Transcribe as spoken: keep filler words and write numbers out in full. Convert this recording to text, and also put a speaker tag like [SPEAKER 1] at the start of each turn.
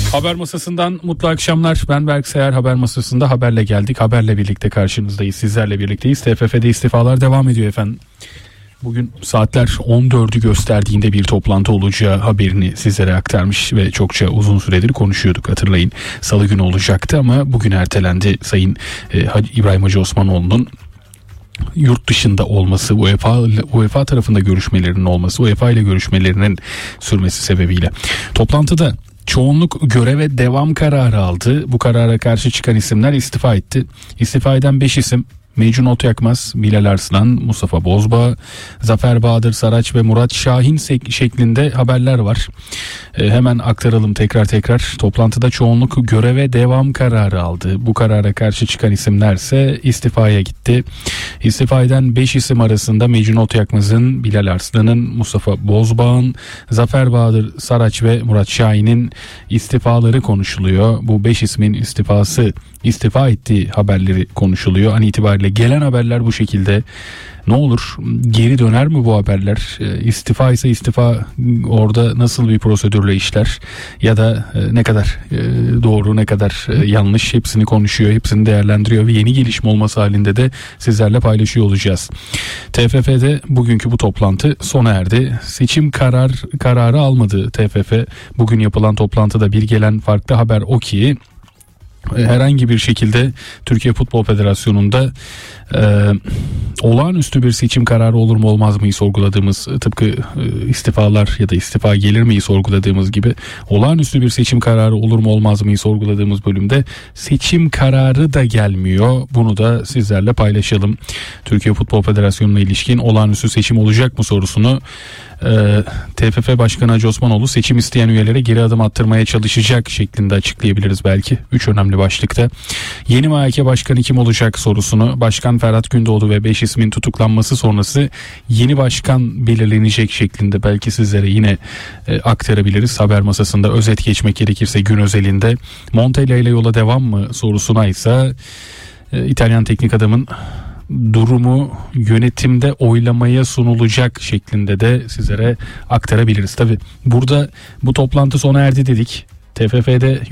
[SPEAKER 1] Haber masasından mutlu akşamlar. Ben Berk Sayar. Haber masasında haberle geldik. Haberle birlikte karşınızdayız. Sizlerle birlikteyiz. T F F'de istifalar devam ediyor efendim. Bugün saatler on dördü gösterdiğinde bir toplantı olacağı haberini sizlere aktarmış ve çokça uzun süredir konuşuyorduk, hatırlayın. Salı günü olacaktı ama bugün ertelendi. Sayın e, İbrahim Hacı Osmanoğlu'nun yurt dışında olması, UEFA UEFA tarafında görüşmelerinin olması, UEFA ile görüşmelerinin sürmesi sebebiyle. Toplantıda çoğunluk göreve devam kararı aldı. Bu karara karşı çıkan isimler istifa etti. İstifa eden beş isim: Mecnun Otyakmaz, Bilal Arslan, Mustafa Bozbağ, Zafer Bahadır Saraç ve Murat Şahin şeklinde haberler var. E, hemen aktaralım tekrar tekrar. Toplantıda çoğunluk göreve devam kararı aldı. Bu karara karşı çıkan isimler ise istifaya gitti. İstifa eden beş isim arasında Mecnun Otyakmaz'ın, Bilal Arslan'ın, Mustafa Bozbağ'ın, Zafer Bahadır Saraç ve Murat Şahin'in istifaları konuşuluyor. Bu beş ismin istifası, istifa ettiği haberleri konuşuluyor. An itibariyle gelen haberler bu şekilde. Ne olur, geri döner mi bu haberler? E, istifa ise istifa orada nasıl bir prosedürle işler ya da e, ne kadar e, doğru, ne kadar e, yanlış, hepsini konuşuyor, hepsini değerlendiriyor ve yeni gelişme olması halinde de sizlerle paylaşıyor olacağız. T F F'de bugünkü bu toplantı sona erdi. Seçim karar kararı almadı T F F. Bugün yapılan toplantıda bir gelen farklı haber o ki herhangi bir şekilde Türkiye Futbol Federasyonu'nda e, olağanüstü bir seçim kararı olur mu olmaz mıyı sorguladığımız, tıpkı e, istifalar ya da istifa gelir miyi sorguladığımız gibi olağanüstü bir seçim kararı olur mu olmaz mıyı sorguladığımız bölümde seçim kararı da gelmiyor. Bunu da sizlerle paylaşalım. Türkiye Futbol Federasyonu'na ilişkin olağanüstü seçim olacak mı sorusunu e, T F F Başkanı Hacı Osmanoğlu seçim isteyen üyelere geri adım attırmaya çalışacak şeklinde açıklayabiliriz belki. Üç önemli başlıkta. Yeni M H K Başkanı kim olacak sorusunu Başkan Ferhat Gündoğdu ve beş ismin tutuklanması sonrası yeni başkan belirlenecek şeklinde belki sizlere yine e, aktarabiliriz. Haber masasında özet geçmek gerekirse gün özelinde Montella ile yola devam mı sorusuna ise e, İtalyan teknik adamın durumu yönetimde oylamaya sunulacak şeklinde de sizlere aktarabiliriz. Tabi burada bu toplantı sona erdi dedik. T F F'de